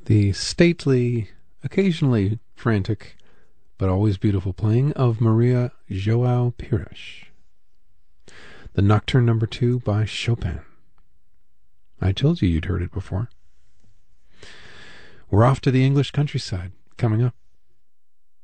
The stately, occasionally frantic, but always beautiful playing of Maria João Pires. The Nocturne No. 2 by Chopin. I told you you'd heard it before. We're off to the English countryside, coming up.